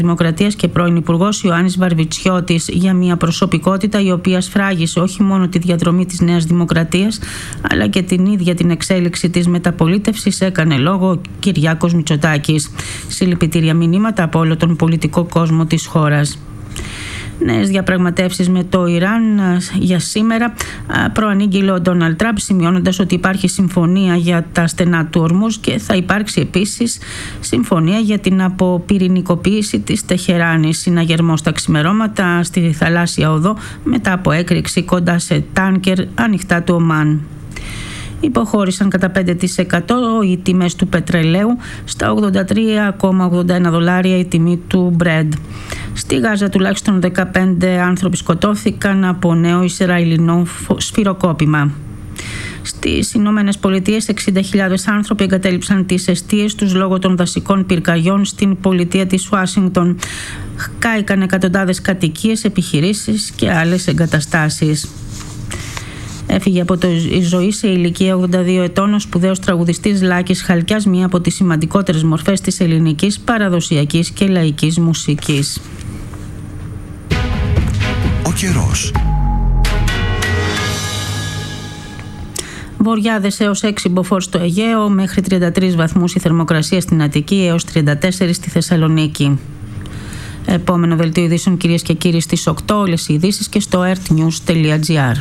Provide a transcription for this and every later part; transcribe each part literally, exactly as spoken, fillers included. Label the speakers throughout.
Speaker 1: Δημοκρατίας και πρώην Υπουργός Ιωάννης Βαρβιτσιώτης για μια προσωπικότητα η οποία σφράγισε όχι μόνο τη διαδρομή της Νέας Δημοκρατίας αλλά και την ίδια την εξέλιξη της μεταπολίτευσης, έκανε λόγο ο Κυριάκος Μητσοτάκης. Συλληπιτήρια μηνύματα από όλο τον πολιτικό κόσμο της χώρας. Νέες διαπραγματεύσεις με το Ιράν για σήμερα προανήγγειλε ο Ντόναλντ Τραμπ, σημειώνοντας ότι υπάρχει συμφωνία για τα στενά του Ορμούζ και θα υπάρξει επίσης συμφωνία για την αποπυρηνικοποίηση της Τεχεράνης. Συναγερμός στα ξημερώματα στη θαλάσσια οδό μετά από έκρηξη κοντά σε τάνκερ ανοιχτά του Ομάν. Υποχώρησαν κατά πέντε τοις εκατό οι τιμές του πετρελαίου, στα ογδόντα τρία κόμμα ογδόντα ένα δολάρια η τιμή του Brent. Στη Γάζα τουλάχιστον δεκαπέντε άνθρωποι σκοτώθηκαν από νέο Ισραηλινό σφυροκόπημα. Στις Ηνωμένες Πολιτείες εξήντα χιλιάδες άνθρωποι εγκατέλειψαν τις εστίες τους λόγω των δασικών πυρκαγιών στην πολιτεία της Ουάσιγκτον. Κάηκαν εκατοντάδες κατοικίες, επιχειρήσεις και άλλες εγκαταστάσεις. Έφυγε από τη ζωή σε ηλικία ογδόντα δύο ετών ο σπουδαίος τραγουδιστής Λάκης Χαλκιάς, μία από τις σημαντικότερες μορφές της ελληνικής παραδοσιακής και λαϊκής μουσικής.
Speaker 2: Ο καιρός.
Speaker 1: Βοριάδες έως έξι μποφόρ στο Αιγαίο, μέχρι τριάντα τρεις βαθμούς η θερμοκρασία στην Αττική έως τριάντα τέσσερα στη Θεσσαλονίκη. Επόμενο δελτίο ειδήσεων, κυρίες και κύριοι, στις οκτώ. Όλες οι ειδήσεις και στο earthnews τελεία gr.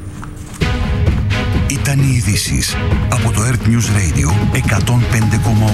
Speaker 2: Ήταν οι ειδήσεις από το Earth News Radio εκατόν πέντε κόμμα οκτώ.